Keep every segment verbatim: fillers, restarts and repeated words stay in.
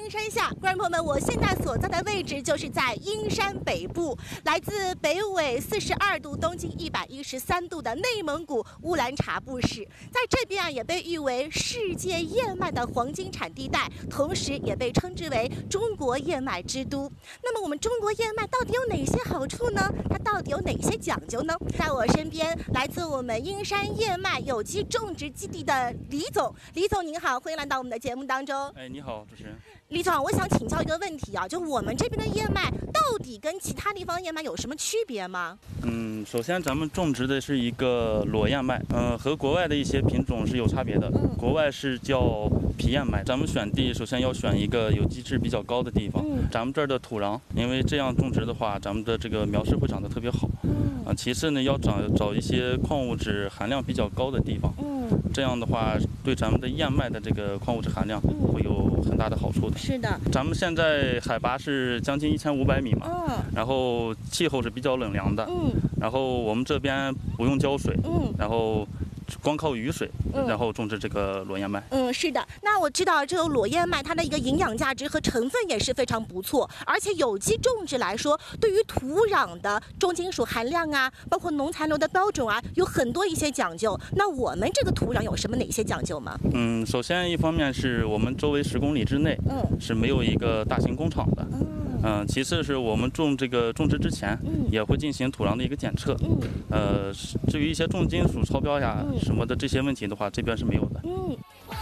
阴山下，观众朋友们，我现在所在的位置就是在阴山北部，来自北纬四十二度、东经一百一十三度的内蒙古乌兰察布市，在这边啊也被誉为世界燕麦的黄金产地带，同时也被称之为中国燕麦之都。那么我们中国燕麦到底有哪些好处呢？它到底有哪些讲究呢？在我身边，来自我们阴山燕麦有机种植基地的李总，李总您好，欢迎来到我们的节目当中。 哎，你好，主持人。 李总，我想请教一个问题啊，就我们这边的燕麦到底跟其他地方燕麦有什么区别吗？ 嗯，首先咱们种植的是一个裸燕麦，嗯、呃，和国外的一些品种是有差别的。嗯、国外是叫皮燕麦，咱们选地首先要选一个有机质比较高的地方。嗯、咱们这儿的土壤，因为这样种植的话，咱们的这个苗式会长得特别好。嗯、啊，其次呢，要找找一些矿物质含量比较高的地方。嗯，这样的话，对咱们的燕麦的这个矿物质含量会有很大的好处的。 是的， 咱们现在海拔是将近一千五百米嘛，嗯，然后气候是比较冷凉的，嗯，然后我们这边不用浇水，嗯，然后光靠雨水，嗯、然后种植这个裸燕麦。 嗯，是的。那我知道这个裸燕麦它的一个营养价值和成分也是非常不错，而且有机种植来说，对于土壤的重金属含量啊，包括农残留的标准啊，有很多一些讲究。那我们这个土壤有什么哪些讲究吗？ 嗯，首先一方面是我们周围十公里之内，嗯，是没有一个大型工厂的。嗯嗯，其次是我们种这个种植之前，嗯，也会进行土壤的一个检测，嗯，呃，至于一些重金属超标呀、嗯、什么的这些问题的话，这边是没有的。嗯。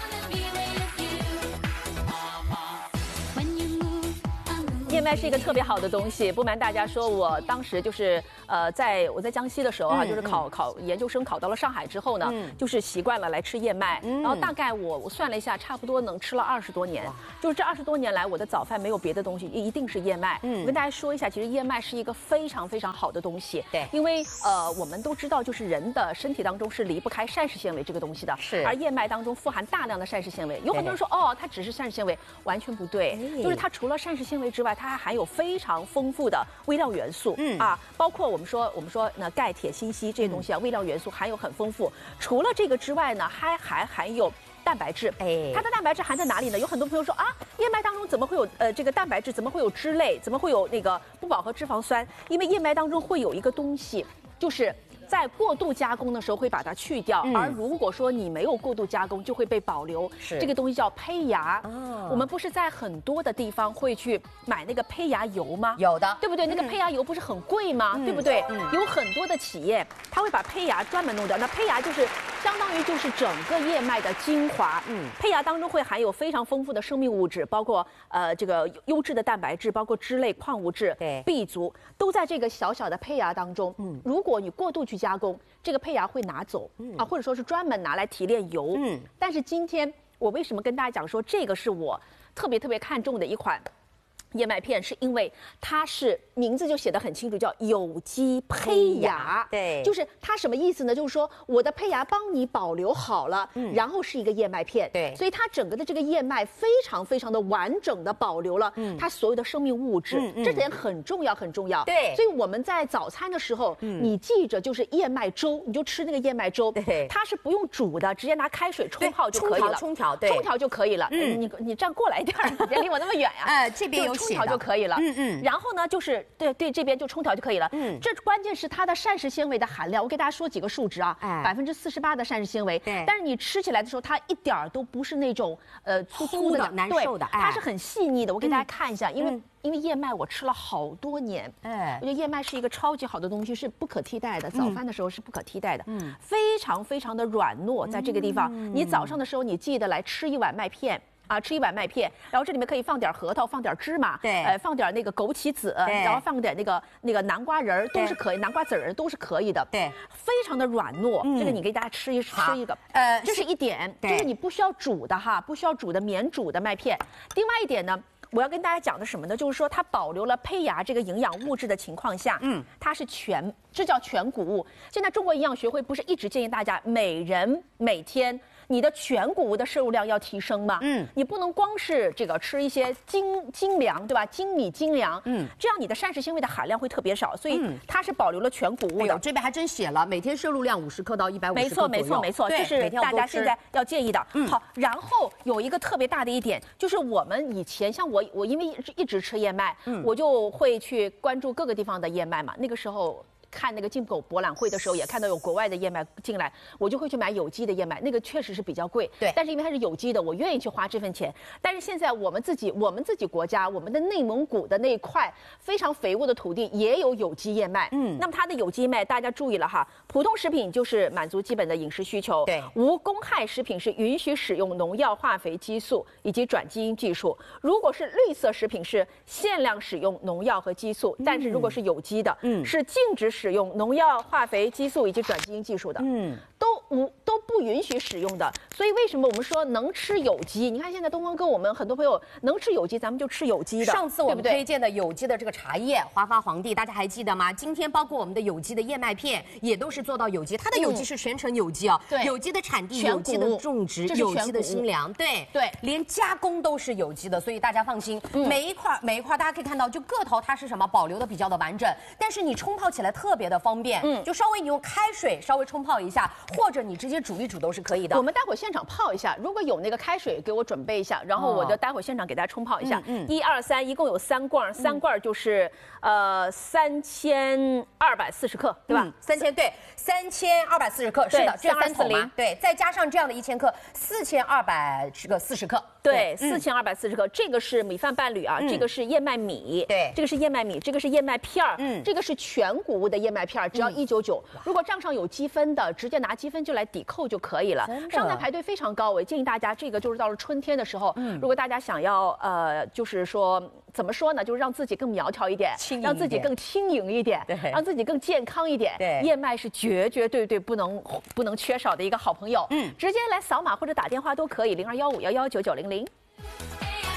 燕麦是一个特别好的东西，不瞒大家说，我当时就是呃，在我在江西的时候啊，嗯、就是考考研究生考到了上海之后呢，嗯、就是习惯了来吃燕麦，嗯、然后大概我我算了一下，差不多能吃了二十多年。就是这二十多年来，我的早饭没有别的东西，一定是燕麦。嗯，我跟大家说一下，其实燕麦是一个非常非常好的东西。 对， 因为呃，我们都知道，就是人的身体当中是离不开膳食纤维这个东西的。 是。 而燕麦当中富含大量的膳食纤维，有很多人说哦，它只是膳食纤维，完全不对，哎、就是它除了膳食纤维之外，它还含有非常丰富的微量元素，嗯啊，包括我们说我们说那钙、铁、锌、硒这些东西啊，嗯、微量元素含有很丰富。除了这个之外呢，还还含有蛋白质。哎，它的蛋白质含在哪里呢？有很多朋友说啊，燕麦当中怎么会有呃这个蛋白质？怎么会有脂类？怎么会有那个不饱和脂肪酸？因为燕麦当中会有一个东西，就是在过度加工的时候会把它去掉，嗯、而如果说你没有过度加工，就会被保留。这个东西叫胚芽。哦、我们不是在很多的地方会去买那个胚芽油吗？ 有的， 对不对？嗯、那个胚芽油不是很贵吗？嗯、对不对？嗯、有很多的企业，它会把胚芽专门弄掉。那胚芽就是相当于就是整个燕麦的精华。嗯，胚芽当中会含有非常丰富的生命物质，包括呃这个优质的蛋白质，包括脂类、矿物质、对 B 族，都在这个小小的胚芽当中。嗯，如果你过度去加工，这个胚芽会拿走，嗯、啊，或者说是专门拿来提炼油。嗯，但是今天我为什么跟大家讲说这个是我特别特别看重的一款燕麦片，是因为它是名字就写得很清楚，叫有机胚芽。 对， 就是它什么意思呢？就是说我的胚芽帮你保留好了，嗯、然后是一个燕麦片。对，所以它整个的这个燕麦非常非常的完整的保留了它所有的生命物质，嗯、这点很重要很重要。对，所以我们在早餐的时候，嗯、你记着就是燕麦粥，你就吃那个燕麦粥，对，它是不用煮的，直接拿开水冲泡就可以了， 冲调，对， 冲调就可以了。嗯，你你站过来一点，你别离我那么远呀。 呃，这边有。 冲调就可以了，嗯嗯，然后呢，就是对对，这边就冲调就可以了，嗯，这关键是它的膳食纤维的含量，我给大家说几个数值啊，哎，百分之四十八的膳食纤维，对，但是你吃起来的时候，它一点儿都不是那种呃粗粗的难受的， 它是很细腻的，我给大家看一下，因为因为燕麦我吃了好多年，哎，我觉得燕麦是一个超级好的东西，是不可替代的，早饭的时候是不可替代的，嗯，非常非常的软糯，在这个地方，你早上的时候你记得来吃一碗麦片。啊，吃一碗麦片，然后这里面可以放点核桃，放点芝麻，对，呃，放点那个枸杞子，然后放点那个那个南瓜仁儿，都是可以，南瓜籽儿都是可以的，对，非常的软糯。嗯、这个你给大家吃一吃一个，呃，这是一点，就是你不需要煮的哈，不需要煮的免煮的麦片。另外一点呢，我要跟大家讲的什么呢？就是说它保留了胚芽这个营养物质的情况下，嗯，它是全，这叫全谷物。现在中国营养学会不是一直建议大家每人每天你的全谷物的摄入量要提升嘛，嗯，你不能光是这个吃一些精精粮，对吧？精米精粮，嗯，这样你的膳食纤维的含量会特别少，所以它是保留了全谷物的。 哎、这边还真写了，每天摄入量五十克到一百五十克左右。 没错，没错，没错，这是大家现在要建议的。嗯，好，然后有一个特别大的一点，就是我们以前像我，我因为一直吃燕麦，嗯，我就会去关注各个地方的燕麦嘛，那个时候。看那个进口博览会的时候，也看到有国外的燕麦进来，我就会去买有机的燕麦，那个确实是比较贵， 对。 但是因为它是有机的，我愿意去花这份钱。但是现在我们自己，我们自己国家，我们的内蒙古的那一块非常肥沃的土地也有有机燕麦，嗯。那么它的有机燕麦，大家注意了哈，普通食品就是满足基本的饮食需求， 对。 无公害食品是允许使用农药、化肥、激素以及转基因技术。如果是绿色食品是限量使用农药和激素，但是如果是有机的，嗯，是禁止使用农药、化肥、激素以及转基因技术的，嗯，都无都不允许使用的。所以为什么我们说能吃有机？你看现在东方哥，我们很多朋友能吃有机，咱们就吃有机的。 上次我们推荐的有机的这个茶叶华发皇帝，大家还记得吗？今天包括我们的有机的燕麦片，也都是做到有机。它的有机是全程有机哦， 对， 有机的产地、有机的种植、有机的新粮，对对， 连加工都是有机的，所以大家放心。每一块每一块大家可以看到，就个头它是什么保留的比较的完整，但是你冲泡起来特别的方便。嗯，就稍微你用开水稍微冲泡一下，或者你直接煮一煮都是可以的。 我们待会儿现场泡一下，如果有那个开水给我准备一下，然后我就待会儿现场给大家冲泡一下。嗯，一二三，一共有三罐，三罐就是呃三千二百四十克，对吧？ 三千对，三千二百四十克，是的，这三桶嘛，对，再加上这样的一千克，四千二百个四十克。 对，四千二百四十克，这个是米饭伴侣啊，这个是燕麦米， 对， 这个是燕麦米，这个是燕麦片儿，嗯，这个是全谷物的燕麦片儿，只要一九九。如果账上有积分的，直接拿积分就来抵扣就可以了。上菜排队非常高，我建议大家，这个就是到了春天的时候，如果大家想要呃，就是说怎么说呢，就是让自己更苗条一点，让自己更轻盈一点，让自己更健康一点。 对， 燕麦是绝绝对对不能不能缺少的一个好朋友。嗯，直接来扫码或者打电话都可以，零二幺五幺幺九九零零。